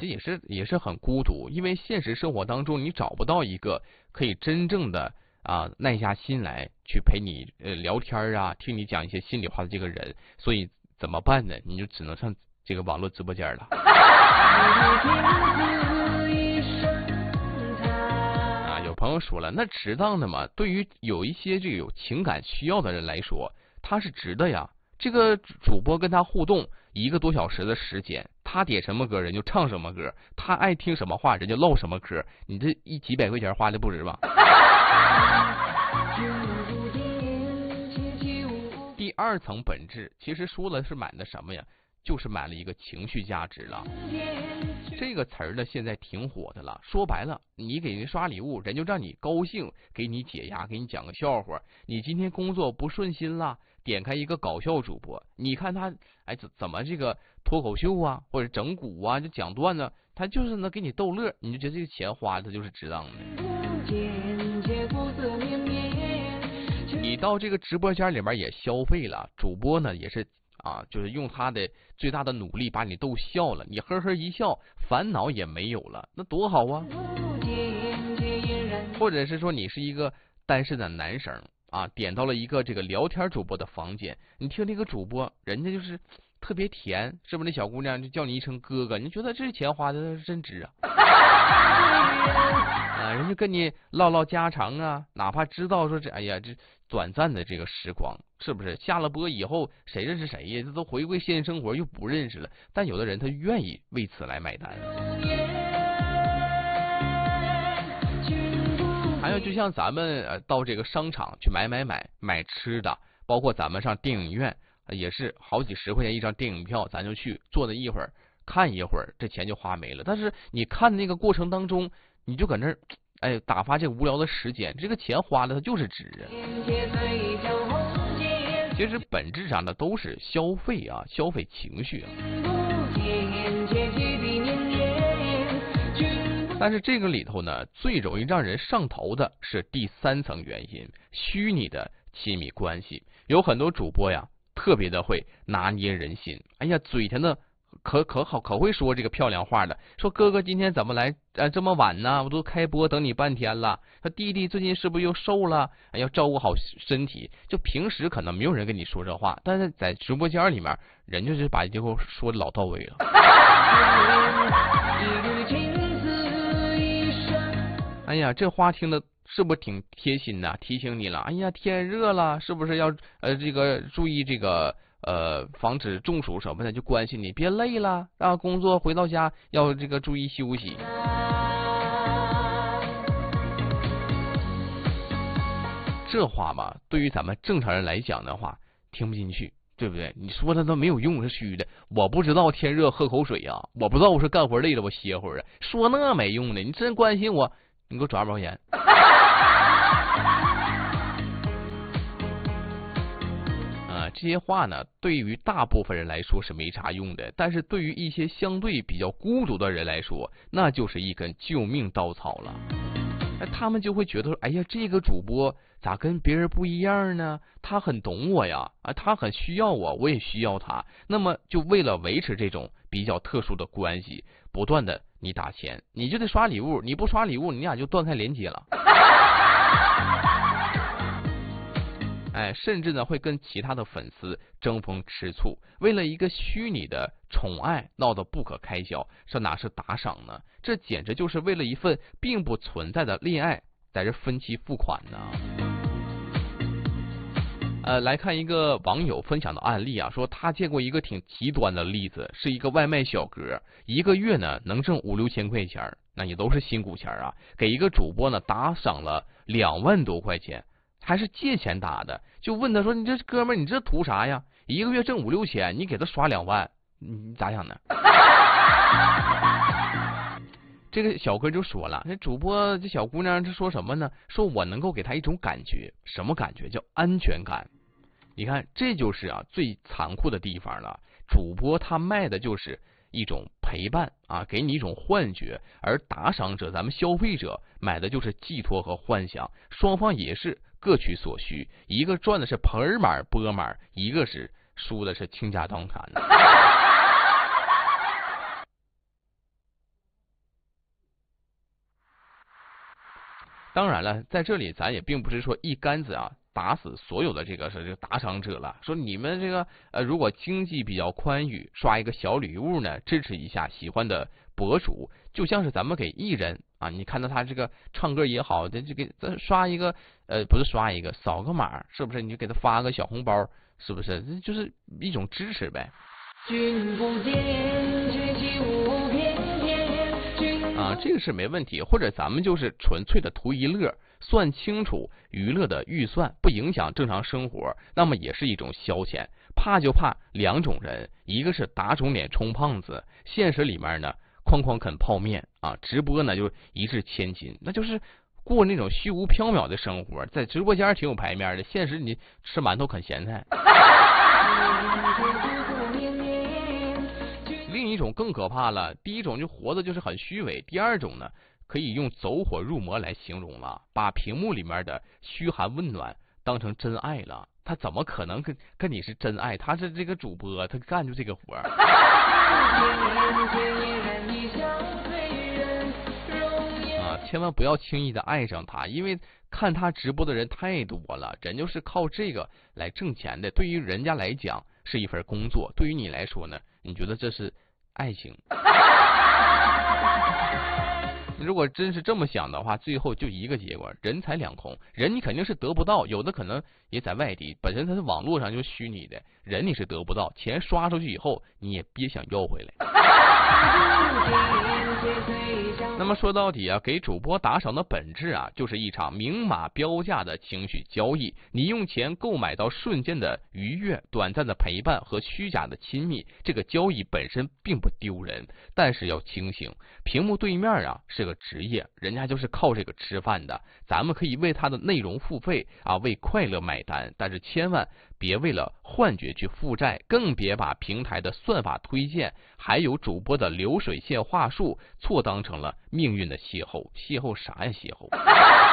这也是很孤独，因为现实生活当中你找不到一个可以真正的耐下心来去陪你聊天啊，听你讲一些心里话的这个人，所以怎么办呢？你就只能上这个网络直播间了。有朋友说了，那值当的嘛？对于有一些这个有情感需要的人来说，他是值的呀。这个主播跟他互动1个多小时的时间，他点什么歌人就唱什么歌，他爱听什么话人就唠什么歌，你这几百块钱花的不值吧？第2层本质其实说的是买的什么呀？就是买了一个情绪价值了。这个词儿呢现在挺火的了，说白了你给人刷礼物，人就让你高兴，给你解压，给你讲个笑话。你今天工作不顺心了，点开一个搞笑主播，你看他怎么这个脱口秀啊或者整蛊啊就讲段子，他就是能给你逗乐，你就觉得这个钱花的就是值当的。你到这个直播间里面也消费了，主播呢也是就是用他的最大的努力把你逗笑了，你呵呵一笑，烦恼也没有了，那多好啊！或者是说你是一个单身的男生点到了一个这个聊天主播的房间，你听这个主播，人家就是特别甜，是不是？那小姑娘就叫你一声哥哥，你觉得这钱花的真值人家跟你唠唠家常哪怕知道说这短暂的这个时光，是不是下了播以后谁认识谁呀？这都回归现实生活又不认识了，但有的人他愿意为此来买单。还有就像咱们到这个商场去买吃的，包括咱们上电影院也是好几十块钱一张电影票，咱就去坐那一会儿看一会儿，这钱就花没了。但是你看那个过程当中，你就搁那儿打发这无聊的时间，这个钱花的它就是值啊。其实本质上的都是消费消费情绪但是这个里头呢，最容易让人上头的是第3层原因，虚拟的亲密关系。有很多主播呀，特别的会拿捏人心，嘴上呢可会说这个漂亮话的，说哥哥今天怎么来这么晚呢？我都开播等你半天了。说弟弟最近是不是又瘦了？要照顾好身体。就平时可能没有人跟你说这话，但是在直播间里面，人就是把这个说的老到位了。这话听的是不是挺贴心的？提醒你了，天热了，是不是要这个注意这个防止中暑什么的，就关心你别累了工作回到家要这个注意休息。这话吧，对于咱们正常人来讲的话，听不进去，对不对？你说的都没有用，是虚的。我不知道天热喝口水我不知道我是干活累了我歇会儿说那没用的。你真关心我，你给我转2毛钱。这些话呢，对于大部分人来说是没啥用的，但是对于一些相对比较孤独的人来说，那就是一根救命稻草了。他们就会觉得说，这个主播咋跟别人不一样呢？他很懂我呀，他很需要我，我也需要他。那么就为了维持这种比较特殊的关系，不断的你打钱，你就得刷礼物，你不刷礼物，你俩就断开连接了。甚至呢会跟其他的粉丝争风吃醋，为了一个虚拟的宠爱闹得不可开交，这哪是打赏呢？这简直就是为了一份并不存在的恋爱在这分期付款呢。来看一个网友分享的案例说他见过一个挺极端的例子，是一个外卖小哥，1个月呢能挣5、6千块钱，那也都是辛苦钱给一个主播呢打赏了2万多块钱。还是借钱打的，就问他说：“你这哥们儿，你这图啥呀？1个月挣5、6千，你给他刷2万，你咋想的？”这个小哥就说了：“这主播这小姑娘这说什么呢？说我能够给她一种感觉，什么感觉？叫安全感。你看，这就是最残酷的地方了。主播他卖的就是一种陪伴给你一种幻觉，而打赏者咱们消费者买的就是寄托和幻想，双方也是各取所需，一个赚的是盆满钵满，一个是输的是倾家荡产。 当然了，在这里咱也并不是说一竿子打死所有的这个打赏者了。说你们这个如果经济比较宽裕，刷一个小礼物呢，支持一下喜欢的博主，就像是咱们给艺人你看到他这个唱歌也好，这给咱刷一个不是刷一个，扫个码，是不是？你就给他发个小红包，是不是？这就是一种支持呗。君不见，君起舞翩翩这个是没问题，或者咱们就是纯粹的图一乐，算清楚娱乐的预算，不影响正常生活，那么也是一种消遣。怕就怕两种人，一个是打肿脸充胖子，现实里面呢哐哐啃泡面直播呢就一掷千金，那就是过那种虚无缥缈的生活，在直播间挺有排面的，现实你吃馒头啃咸菜。另一种更可怕了，第一种就活的就是很虚伪，第二种呢可以用走火入魔来形容了，把屏幕里面的嘘寒问暖当成真爱了。他怎么可能跟你是真爱？他是这个主播，他干就这个活。千万不要轻易的爱上他，因为看他直播的人太多了，人就是靠这个来挣钱的。对于人家来讲是一份工作，对于你来说呢，你觉得这是爱情？如果真是这么想的话，最后就一个结果，人财两空。人你肯定是得不到，有的可能也在外地，本身他是网络上就是虚拟的，人你是得不到，钱刷出去以后你也别想要回来。那么说到底给主播打赏的本质就是一场明码标价的情绪交易。你用钱购买到瞬间的愉悦、短暂的陪伴和虚假的亲密，这个交易本身并不丢人，但是要清醒，屏幕对面是个职业，人家就是靠这个吃饭的，咱们可以为他的内容付费为快乐买单，但是千万别为了幻觉去负债，更别把平台的算法推荐还有主播的流水线话术错当成了命运的邂逅。邂逅啥呀邂逅？